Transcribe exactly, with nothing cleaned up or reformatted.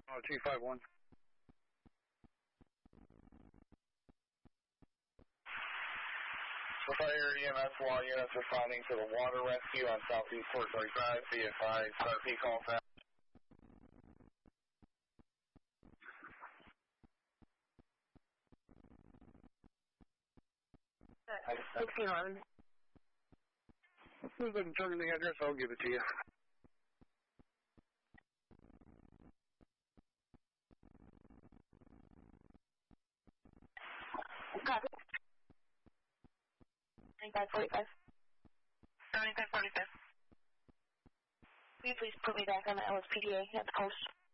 Oh, two five one. Fire E M S law units responding to the water rescue on Southeast four thirty-five. Be advised, R P call fast. sixteen hundred. As soon as I can turn in the address, I'll give it to you. Copy. seventy-five forty-five. seventy-five forty-five. Will you please put me back on the L S P D A at the post?